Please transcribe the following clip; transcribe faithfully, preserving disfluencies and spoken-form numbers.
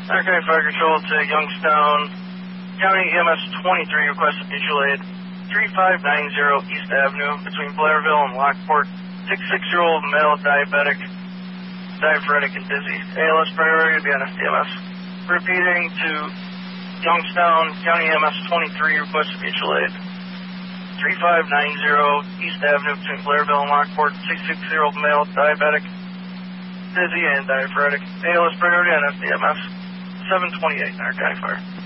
Narcotic Fire Control to Youngstown, County E M S twenty-three, requested mutual aid, three five nine zero East Avenue, between Blairville and Lockport, sixty-six-year-old male diabetic, diaphoretic and dizzy. A L S priority to be on F D M S. Repeating to Youngstown, County E M S twenty-three, requested mutual aid, three five nine zero East Avenue, between Blairville and Lockport, sixty-six-year-old male diabetic, dizzy and diaphoretic. A L S priority on F D M S. seven twenty-eight, Narcotic Fire.